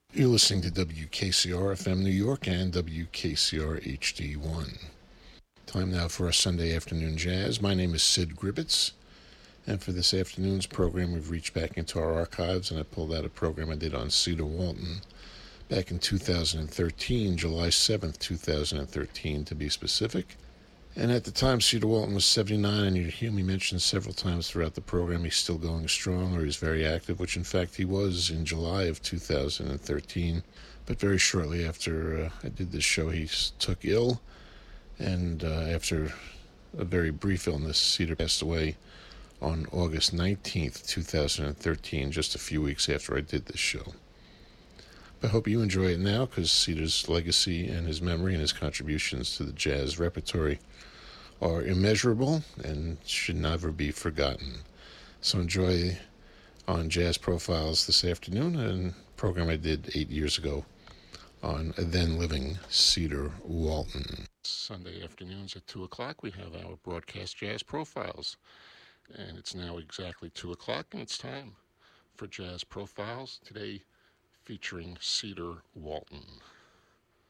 You're listening to WKCR FM New York and WKCR HD1. Time now for our Sunday afternoon jazz. My name is Sid Gribbets, and for this afternoon's program, we've reached back into our archives, and I pulled out a program I did on Cedar Walton back in 2013, July 7th, 2013 to be specific. And at the time, Cedar Walton was 79, and you'd hear me mention several times throughout the program he's still going strong, or he's very active, which in fact he was in July of 2013. But very shortly after I did this show, he took ill, and after a very brief illness, Cedar passed away on August 19th, 2013, just a few weeks after I did this show. I hope you enjoy it now, because Cedar's legacy and his memory and his contributions to the jazz repertory are immeasurable and should never be forgotten. So enjoy on Jazz Profiles this afternoon, a program I did 8 years ago on then living Cedar Walton. Sunday afternoons at 2 o'clock, we have our broadcast Jazz Profiles. And it's now exactly 2 o'clock, and it's time for Jazz Profiles, today featuring Cedar Walton.